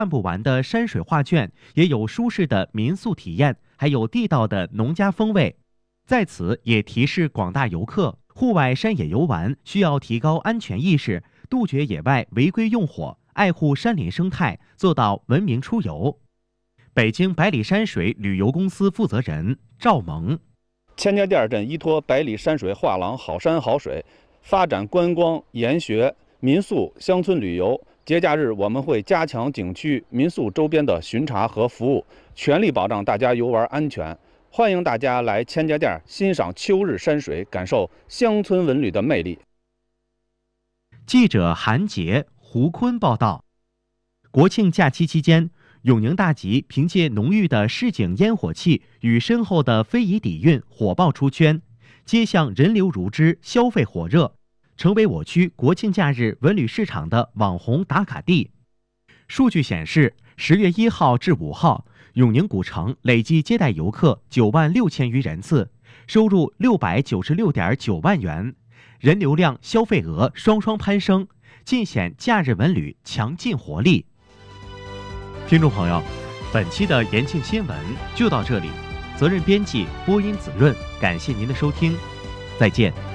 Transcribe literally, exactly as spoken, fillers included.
看不完的山水画卷，也有舒适的民宿体验，还有地道的农家风味。在此也提示广大游客，户外山野游玩需要提高安全意识，杜绝野外违规用火，爱护山林生态，做到文明出游。北京百里山水旅游公司负责人赵萌。 千家店镇依托百里山水画廊好山好水，发展观光、研学、民宿、乡村旅游。节假日我们会加强景区、民宿周边的巡查和服务，全力保障大家游玩安全。欢迎大家来千家店欣赏秋日山水，感受乡村文旅的魅力。 记者韩杰、胡坤报道。国庆假期期间，永宁大集凭借浓郁的市井烟火气与深厚的非遗底蕴火爆出圈，街巷人流如织，消费火热，成为我区国庆假日文旅市场的网红打卡地。数据显示，十月一号至五号，永宁古城累计接待游客九万六千余人次，收入六百九十六点九万元，人流量、消费额双双攀升，尽显假日文旅强劲活力。听众朋友，本期的延庆新闻就到这里，责任编辑播音子润，感谢您的收听，再见。